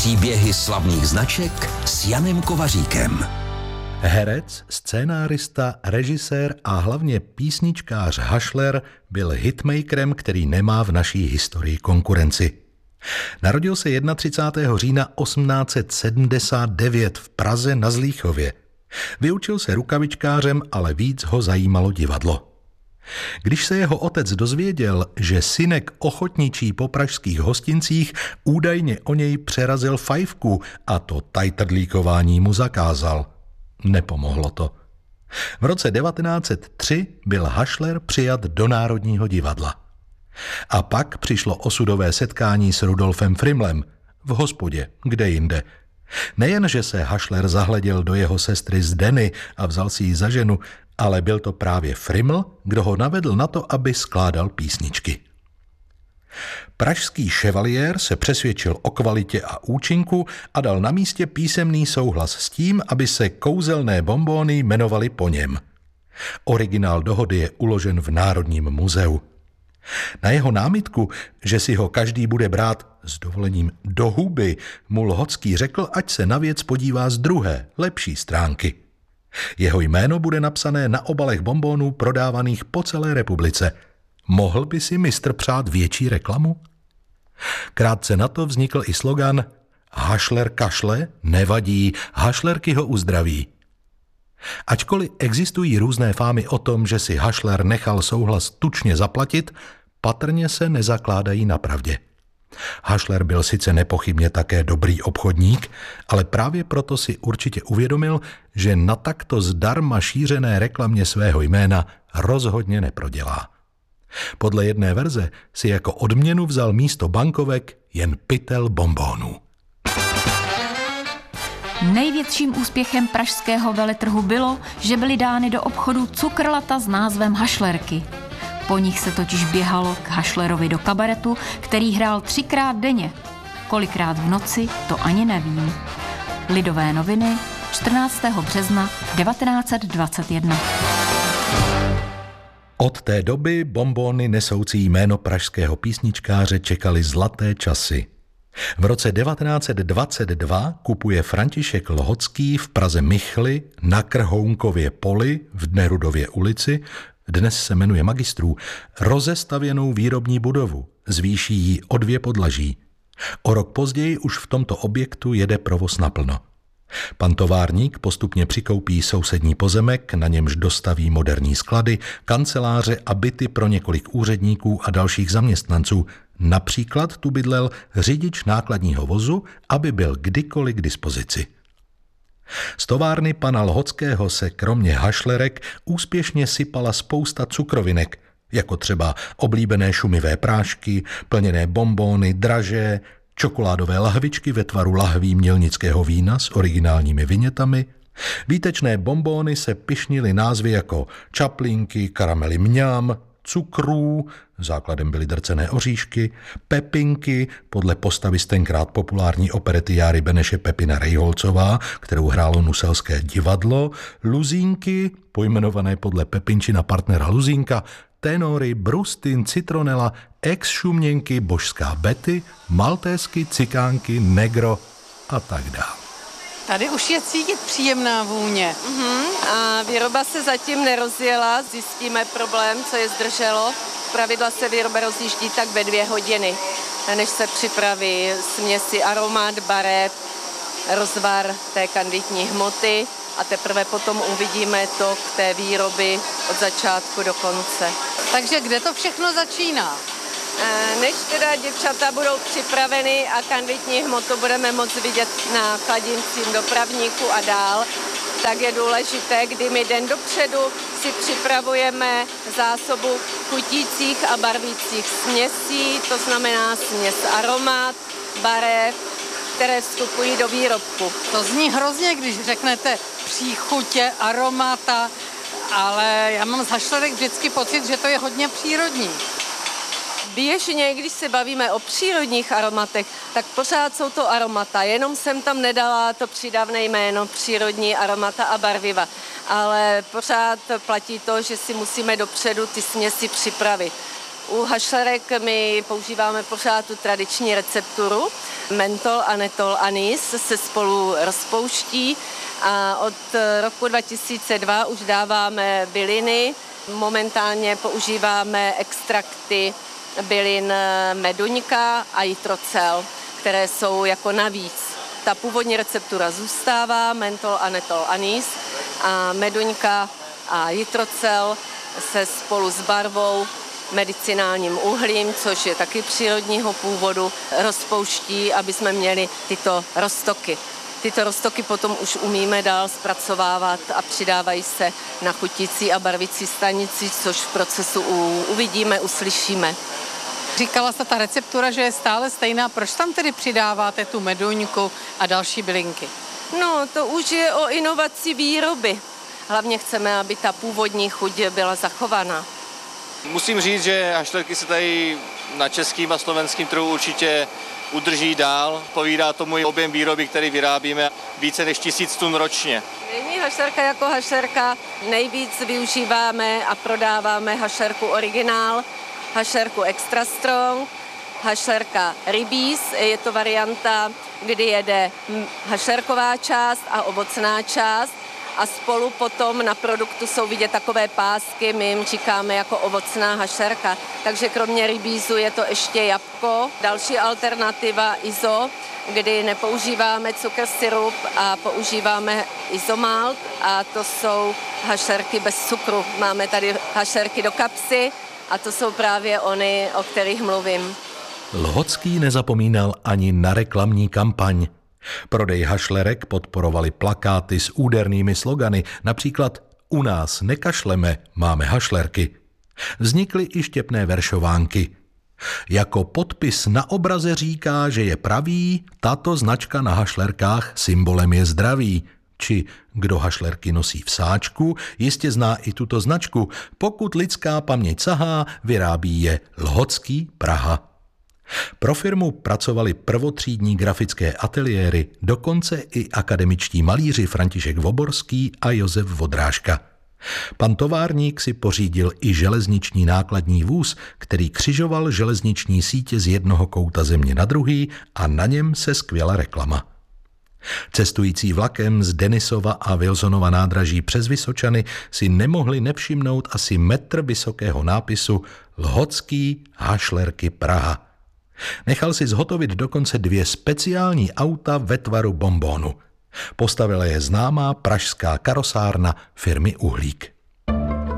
Příběhy slavných značek s Janem Kovaříkem. Herec, scénárista, režisér a hlavně písničkář Hašler byl hitmakerem, který nemá v naší historii konkurenci. Narodil se 31. října 1879 v Praze na Zlíchově. Vyučil se rukavičkářem, ale víc ho zajímalo divadlo. Když se jeho otec dozvěděl, že synek ochotničí po pražských hostincích, údajně o něj přerazil fajfku a to tajtrdlíkování mu zakázal. Nepomohlo to. V roce 1903 byl Hašler přijat do Národního divadla. A pak přišlo osudové setkání s Rudolfem Frimlem v hospodě, kde jinde. Nejen, že se Hašler zahleděl do jeho sestry Zdeny a vzal si ji za ženu, ale byl to právě Friml, kdo ho navedl na to, aby skládal písničky. Pražský ševaliér se přesvědčil o kvalitě a účinku a dal na místě písemný souhlas s tím, aby se kouzelné bonbóny jmenovaly po něm. Originál dohody je uložen v Národním muzeu. Na jeho námitku, že si ho každý bude brát s dovolením do huby, mu Lhocký řekl, ať se na věc podívá z druhé, lepší stránky. Jeho jméno bude napsané na obalech bonbónů prodávaných po celé republice. Mohl by si mistr přát větší reklamu? Krátce na to vznikl i slogan Hašler kašle, nevadí, hašlerky ho uzdraví. Ačkoliv existují různé fámy o tom, že si Hašler nechal souhlas tučně zaplatit, patrně se nezakládají na pravdě. Hašler byl sice nepochybně také dobrý obchodník, ale právě proto si určitě uvědomil, že na takto zdarma šířené reklamě svého jména rozhodně neprodělá. Podle jedné verze si jako odměnu vzal místo bankovek jen pytel bonbónů. Největším úspěchem pražského veletrhu bylo, že byly dány do obchodu cukrlata s názvem Hašlerky. Po nich se totiž běhalo k Hašlerovi do kabaretu, který hrál 3krát denně. Kolikrát v noci, to ani nevím. Lidové noviny, 14. března 1921. Od té doby bonbóny nesoucí jméno pražského písničkáře čekaly zlaté časy. V roce 1922 kupuje František Lhocký v Praze Michli na Krhounkově poli v Nerudově ulici, dnes se jmenuje Magistrů, rozestavěnou výrobní budovu, zvýší ji o 2 podlaží. O rok později už v tomto objektu jede provoz naplno. Pan továrník postupně přikoupí sousední pozemek, na němž dostaví moderní sklady, kanceláře a byty pro několik úředníků a dalších zaměstnanců. Například tu bydlel řidič nákladního vozu, aby byl kdykoliv k dispozici. Z továrny pana Lhockého se kromě hašlerek úspěšně sypala spousta cukrovinek, jako třeba oblíbené šumivé prášky, plněné bonbóny, dražé, čokoládové lahvičky ve tvaru lahví mělnického vína s originálními vinětami. Výtečné bonbóny se pyšnily názvy jako čaplinky, karamely mňam, cukrů, základem byly drcené oříšky, pepinky, podle postavy z tenkrát populární operety Járy Beneše Pepina Rejholcová, kterou hrálo Nuselské divadlo, luzínky, pojmenované podle Pepinčina partnera Luzínka, tenory, brustin, citronela, ex-šuměnky, božská Betty, maltésky, cikánky, negro a tak dále. Tady už je cítit příjemná vůně. A výroba se zatím nerozjela, zjistíme problém, co je zdrželo. Pravidla se výroba rozjíždí tak ve 2 hodiny, než se připraví směsi aromat, barev, rozvar té kandidní hmoty a teprve potom uvidíme tok té výroby od začátku do konce. Takže kde to všechno začíná? Než teda děvčata budou připraveny a kandidní hmotu budeme moct vidět na chladícím dopravníku a dál, tak je důležité, kdy my den dopředu si připravujeme zásobu chutících a barvících směsí, to znamená směs aromat, barev, které vstupují do výrobku. To zní hrozně, když řeknete příchutě, aromata, ale já mám z hašlerek vždycky pocit, že to je hodně přírodní. Běžně, když se bavíme o přírodních aromatech, tak pořád jsou to aromata, jenom jsem tam nedala to přídavné jméno přírodní aromata a barviva, ale pořád platí to, že si musíme dopředu ty směsi připravit. U hašlerek my používáme pořád tu tradiční recepturu. Mentol, anetol, anýs se spolu rozpouští a od roku 2002 už dáváme byliny. Momentálně používáme extrakty bylin meduňka a jitrocel, které jsou jako navíc. Ta původní receptura zůstává, mentol, anetol, anýs a meduňka a jitrocel se spolu s barvou, medicinálním uhlím, což je taky přírodního původu, rozpouští, aby jsme měli tyto roztoky. Tyto roztoky potom už umíme dál zpracovávat a přidávají se na chutící a barvící stanici, což v procesu uvidíme, uslyšíme. Říkala jste ta receptura, že je stále stejná. Proč tam tedy přidáváte tu meduňku a další bylinky? No, to už je o inovaci výroby. Hlavně chceme, aby ta původní chuť byla zachovaná. Musím říct, že hašlerky se tady na českým a slovenským trhu určitě udrží dál. Povídá tomu i objem výroby, který vyrábíme, více než 1000 tun ročně. Není hašlerka jako hašlerka. Nejvíc využíváme a prodáváme hašlerku originál, hašlerku extra strong, hašlerka rybíz. Je to varianta, kdy jede hašlerková část a ovocná část. A spolu potom na produktu jsou vidět takové pásky, my jim říkáme jako ovocná hašerka. Takže kromě rybízu je to ještě jabko. Další alternativa izo, kdy nepoužíváme cukr, sirup a používáme izomalt a to jsou hašerky bez cukru. Máme tady hašerky do kapsy a to jsou právě ony, o kterých mluvím. Lhocký nezapomínal ani na reklamní kampaň. Prodej hašlerek podporovali plakáty s údernými slogany, například U nás nekašleme, máme hašlerky. Vznikly i štěpné veršovánky. Jako podpis na obraze říká, že je pravý, tato značka na hašlerkách symbolem je zdraví. Či kdo hašlerky nosí v sáčku, jistě zná i tuto značku. Pokud lidská paměť sahá, vyrábí je Lhocký Praha. Pro firmu pracovali prvotřídní grafické ateliéry, dokonce i akademičtí malíři František Voborský a Josef Vodrážka. Pan továrník si pořídil i železniční nákladní vůz, který křižoval železniční sítě z jednoho kouta země na druhý a na něm se skvěla reklama. Cestující vlakem z Denisova a Wilsonova nádraží přes Vysočany si nemohli nevšimnout asi metr vysokého nápisu Lhocký hašlerky Praha. Nechal si zhotovit dokonce 2 speciální auta ve tvaru bonbonu. Postavila je známá pražská karosárna firmy Uhlík.